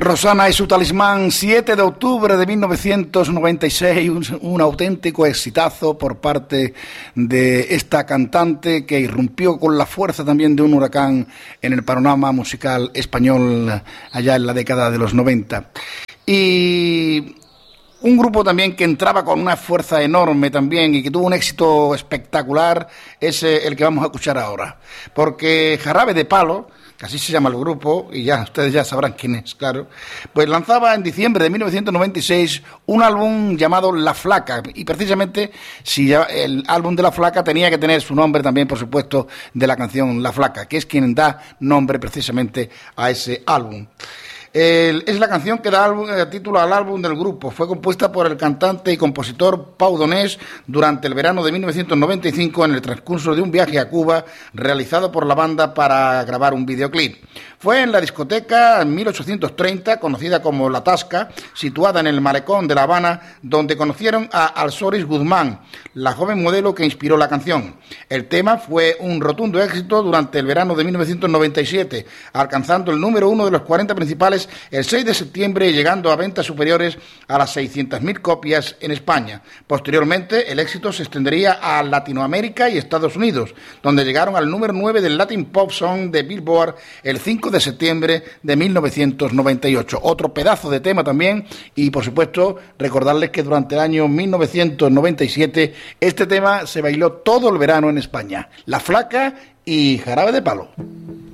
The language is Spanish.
Rosana y su talismán, 7 de octubre de 1996, un auténtico exitazo por parte de esta cantante que irrumpió con la fuerza también de un huracán en el panorama musical español allá en la década de los 90. Y un grupo también que entraba con una fuerza enorme también y que tuvo un éxito espectacular es el que vamos a escuchar ahora. Porque Jarabe de Palo, que así se llama el grupo, y ya ustedes ya sabrán quién es, claro, pues lanzaba en diciembre de 1996 un álbum llamado La Flaca, y precisamente si ya el álbum de La Flaca tenía que tener su nombre también, por supuesto, de la canción La Flaca, que es quien da nombre precisamente a ese álbum. Es la canción que da título al álbum del grupo. Fue compuesta por el cantante y compositor Pau Donés durante el verano de 1995 en el transcurso de un viaje a Cuba realizado por la banda para grabar un videoclip. Fue en la discoteca 1830, conocida como La Tasca, situada en el malecón de La Habana, donde conocieron a Alsoris Guzmán, la joven modelo que inspiró la canción. El tema fue un rotundo éxito durante el verano de 1997, alcanzando el número 1 de los 40 principales el 6 de septiembre y llegando a ventas superiores a las 600.000 copias en España. Posteriormente, el éxito se extendería a Latinoamérica y Estados Unidos, donde llegaron al número 9 del Latin Pop Song de Billboard el 5 de septiembre de 1998. Otro pedazo de tema también, y por supuesto recordarles que durante el año 1997 este tema se bailó todo el verano en España. La Flaca y Jarabe de Palo.